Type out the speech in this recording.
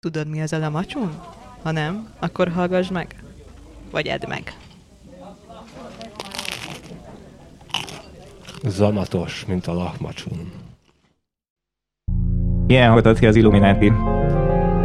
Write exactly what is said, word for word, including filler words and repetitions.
Tudod, mi az a lamacsun? Ha nem, akkor hallgass meg. Vagy edd meg. Zamatos, mint a lahmacsun. Ilyen hallgatott ki az Illuminati.